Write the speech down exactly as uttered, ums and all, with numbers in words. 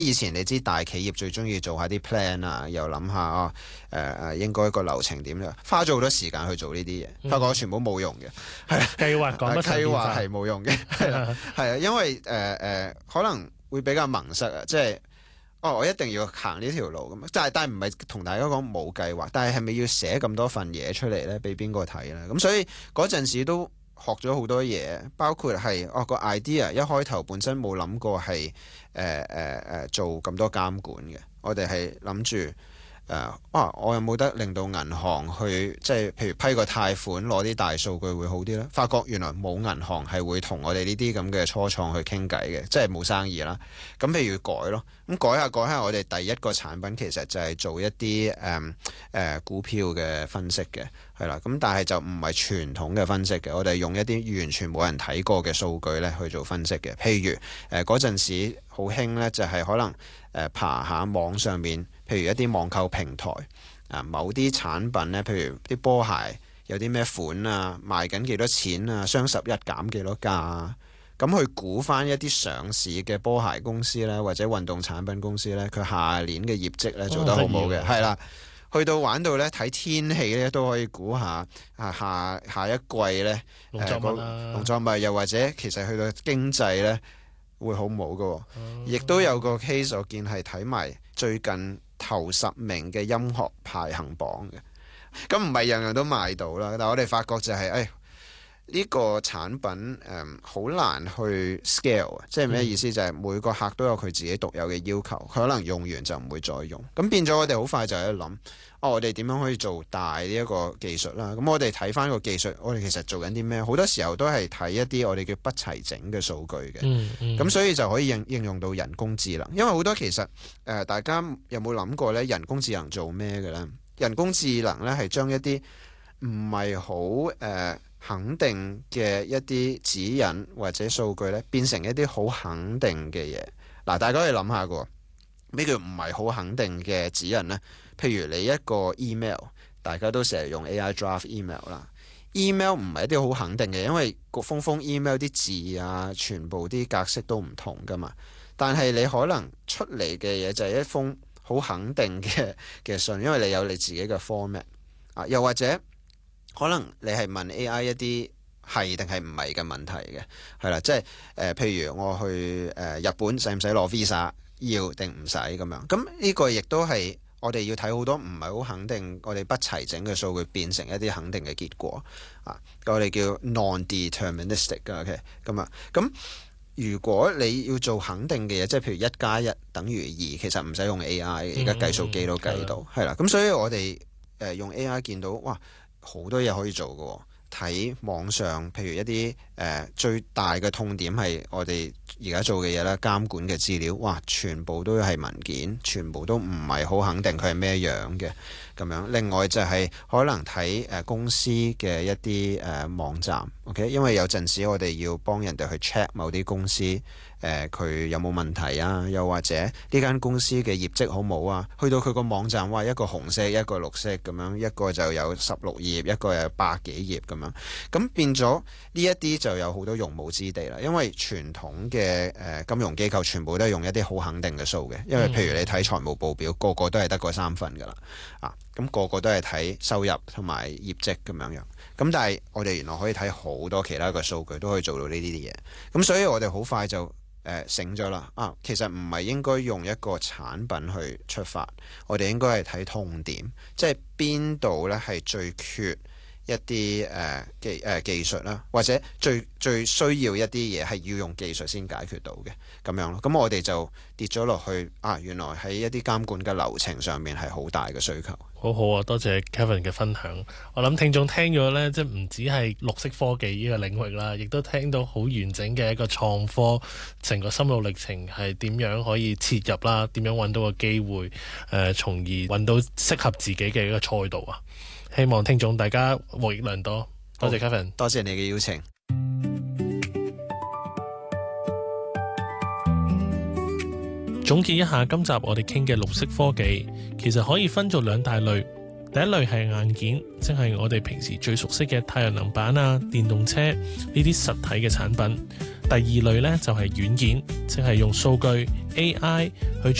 以前你知大企業最中意做下啲 plan 啊，又諗下啊，誒誒應該個流程點樣，花咗好多時間去做呢啲嘢，發覺全部冇用嘅，係啊， 計劃講得計劃係冇用嘅，係啊，係啊，因為誒誒、呃呃、可能會比較矇塞啊，即係哦，我一定要行呢條路咁，但係但係唔係同大家講冇計劃，但係係咪要寫咁多份嘢出嚟咧，俾邊個睇咧？咁所以嗰陣時都學咗好多嘢，包括係哦個 idea 一開頭本身冇諗過係誒誒誒做咁多監管嘅，我哋係諗住誒啊我有冇得令到銀行去即係譬如批個貸款攞啲大數據會好啲咧？發覺原來冇銀行係會同我哋呢啲咁嘅初創去傾偈嘅，即係冇生意啦。咁譬如改咯，咁改下改下，我哋第一個產品其實就係做一啲誒誒股票嘅分析嘅。係啦，咁但係就唔係傳統嘅分析嘅，我哋用一啲完全冇人睇過嘅數據咧去做分析嘅。譬如誒嗰陣時好興咧，就係可能誒、呃、爬下網上面，譬如一啲網購平台啊，某啲產品咧，譬如啲波鞋有啲咩款啊，賣緊幾多錢啊，雙十一減幾多價啊，咁去估翻一啲上市嘅波鞋公司咧，或者運動產品公司咧，佢下年嘅業績咧做得好唔好嘅，係啦、哦。去到玩到咧睇天氣咧都可以估下啊下下一季咧農作物啊， 農作物又或者其實去到經濟咧會好唔好嘅，亦、哦、都有個 case 我見係睇埋最近頭十名嘅音樂排行榜嘅，咁唔係樣樣都賣到啦，但係我哋發覺就係、是、誒。哎呢個產品誒好、嗯、難去 scale 啊，即係咩意思？就係每個客都有佢自己獨有嘅要求，佢可能用完就唔會再用。咁變咗我哋好快就喺度諗，哦，我哋點樣可以做大呢一個技術啦？咁我哋睇翻個技術，我哋其實做緊啲咩？好多時候都係睇一啲我哋叫不齊整嘅數據嘅。咁、嗯嗯、所以就可以應應用到人工智能，因為好多其實誒、呃、大家有冇諗過咧？人工智能做咩嘅咧？人工智能咧係將一啲唔係好誒。呃肯定嘅一啲指引或者數據咧，變成一啲好肯定嘅嘢。嗱，大家可以諗下個咩叫唔係好肯定嘅指引呢？譬如你一個 email，大家都成日用 A I draft email 啦。email 唔係一啲好肯定嘅，因為個封封 email 啲字啊，全部啲格式都唔同噶嘛。但係你可能出嚟嘅嘢就係一封好肯定嘅嘅信，因為你有你自己嘅 format 啊，又或者。可能你係問 A I 一啲係定係唔係嘅問題嘅，係啦，即係誒、呃，譬如我去誒、呃、日本使唔使攞 visa，要定唔使咁樣？咁呢個亦都係我哋要睇好多唔係好肯定，我哋不齊整嘅數據變成一啲肯定嘅結果啊，我哋叫 non-deterministic 嘅 OK，咁啊，咁如果你要做肯定嘅嘢，即係譬如一加一等於二，其實唔使用 A I 嘅，而家計數機都計到，係啦、嗯，咁所以我哋誒、呃、用 A I 見到哇。好多嘢可以做嘅，睇網上譬如一啲誒、呃、最大嘅痛點係我哋而家做嘅嘢啦，監管嘅資料，哇，全部都係文件，全部都唔係好肯定佢係咩樣嘅咁樣。另外就係可能睇誒、呃、公司嘅一啲誒、呃、網站 ，OK，因為有陣時我哋要幫人哋去 check 某啲公司。誒佢、呃、有冇問題啊？又或者呢間公司嘅業績好冇啊？去到佢個網站，哇，一個紅色，一個綠色咁樣，一個就有十六頁，一個有百幾頁咁樣，咁變咗呢一啲就有好多用武之地啦。因為傳統嘅誒、呃、金融機構全部都係用一啲好肯定嘅數嘅，因為譬如你睇財務報表，個個都係得嗰三份噶啦，啊，咁、個個都係睇收入同埋業績咁樣樣。咁但係我哋原來可以睇好多其他嘅數據，都可以做到呢啲啲嘢。咁所以我哋好快就。誒、呃、醒咗啦！啊，其實唔係應該用一個產品去出發，我哋應該係睇痛點，即係邊度咧係最缺一啲誒、呃、技誒、呃、技術啦，或者最最需要一啲嘢係要用技術先解決到嘅咁樣咯。咁我哋就跌咗落去啊！原來喺一啲監管嘅流程上面係好大嘅需求。 好好啊，多謝 Kevin 嘅分享。我諗聽眾聽咗呢，即係唔止係綠色科技呢個領域啦，亦都聽到好完整嘅一個創科成個心路歷程係點樣可以切入啦，點樣揾到個機會，誒、呃，從而揾到適合自己嘅一個賽道啊！希望聽眾大家獲益良多。多謝 Kevin， 多謝你嘅邀請。 總結一下今集我哋傾嘅綠色科技，其實可以分做兩大類。 第一類係硬件，即係我哋平時最熟悉嘅太陽能板啊、電動車呢啲實體嘅產品。第二類呢，就係軟件，即係用數據 A I 去